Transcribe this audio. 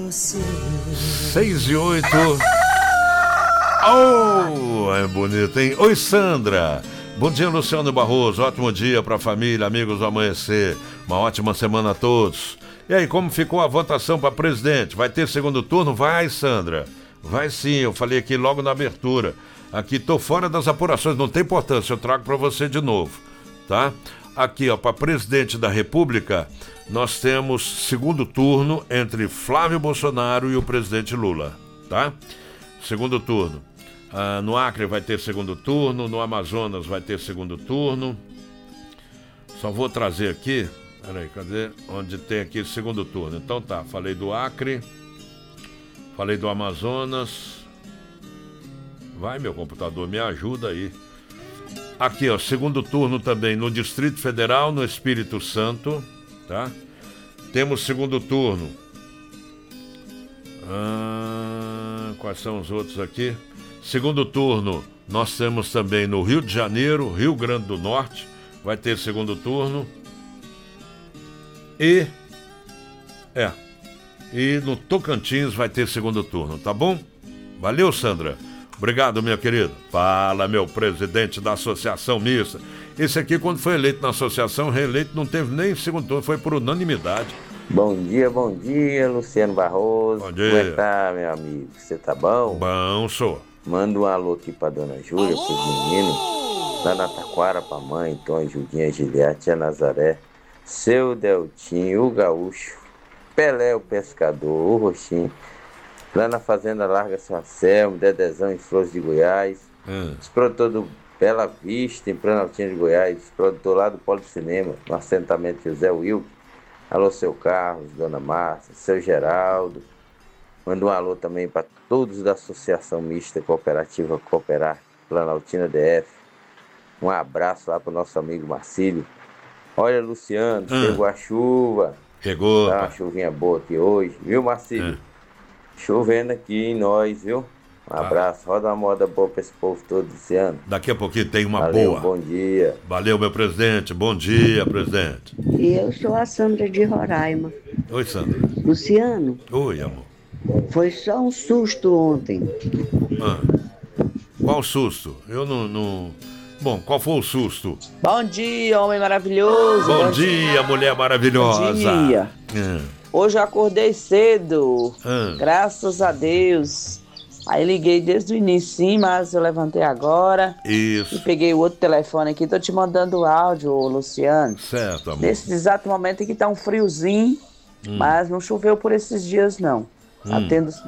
6:08. Oh, é bonito, hein? Oi, Sandra. Bom dia, Luciano Barroso. Ótimo dia para a família, amigos do Amanhecer. Uma ótima semana a todos. E aí, como ficou a votação para presidente? Vai ter segundo turno? Vai, Sandra. Vai sim, eu falei aqui logo na abertura. Aqui tô fora das apurações, não tem importância, eu trago para você de novo, tá? Aqui, ó, para presidente da República, nós temos segundo turno entre Flávio Bolsonaro e o presidente Lula, tá? Segundo turno. No Acre vai ter segundo turno, no Amazonas vai ter segundo turno. Só vou trazer aqui, peraí, cadê? Onde tem aqui segundo turno. Então tá, falei do Acre, falei do Amazonas. Vai, meu computador, me ajuda aí. Aqui, ó, segundo turno também no Distrito Federal, no Espírito Santo, tá? Temos segundo turno. Quais são os outros aqui? Segundo turno, nós temos também no Rio de Janeiro, Rio Grande do Norte, vai ter segundo turno. E no Tocantins vai ter segundo turno, tá bom? Valeu, Sandra. Obrigado, minha querida. Fala, meu presidente da Associação Mista. Esse aqui, quando foi eleito na associação, reeleito, não teve nem segundo turno, foi por unanimidade. Bom dia, Luciano Barroso. Bom dia. Como é que tá, meu amigo? Você tá bom? Bom, sou. Manda um alô aqui pra dona Júlia, pros meninos. Lá na Taquara, pra mãe, Tom, Judinha, Giliarte, Tia Nazaré, seu Deltinho, o Gaúcho, Pelé, o Pescador, o Roxinho. Lá na Fazenda Larga São Anselmo, Dedezão em Flores de Goiás. Os produtores do Bela Vista, em Planaltina de Goiás. Os produtores lá do Polo Cinema, no assentamento José Wilk. Alô, seu Carlos, dona Márcia, seu Geraldo. Manda um alô também para todos da Associação Mista Cooperativa Cooperar, Planaltina DF. Um abraço lá para o nosso amigo Marcílio. Olha, Luciano, chegou a chuva. Chegou. Tá uma chuvinha boa aqui hoje, viu, Marcílio? Chovendo aqui em nós, viu? Um abraço, roda uma moda boa pra esse povo todo esse ano. Daqui a pouquinho tem uma Valeu, boa. Bom dia. Valeu, meu presidente. Bom dia, presidente. E eu sou a Sandra de Roraima. Oi, Sandra. Luciano, Oi, amor. foi só um susto ontem. Qual susto? Eu não... Bom, qual foi o susto? Bom dia, homem maravilhoso. Bom dia, mulher maravilhosa. Bom dia. Hoje eu acordei cedo, graças a Deus. Aí liguei desde o início, sim, mas eu levantei agora. Isso. E peguei o outro telefone aqui, tô te mandando áudio, Luciano. Certo, amor. Nesse exato momento aqui tá um friozinho, mas não choveu por esses dias, não. Tá tendo